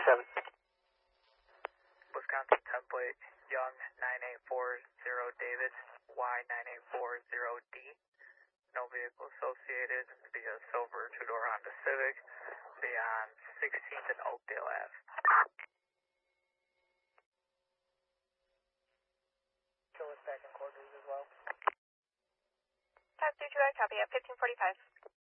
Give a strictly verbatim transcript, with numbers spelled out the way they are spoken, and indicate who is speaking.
Speaker 1: seven.
Speaker 2: Wisconsin template, Young nine eight four zero David, Y nine eight four zero D. No vehicle associated via silver two-door Honda Civic beyond sixteenth and Oakdale Ave. Show us back in quarters as well.
Speaker 3: Pass through to I copy at fifteen forty-five.